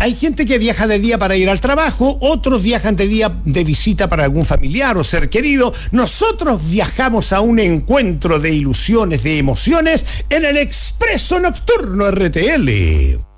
Hay gente que viaja de día para ir al trabajo, otros viajan de día de visita para algún familiar o ser querido. Nosotros viajamos a un encuentro de ilusiones, de emociones, en el Expreso Nocturno RTL.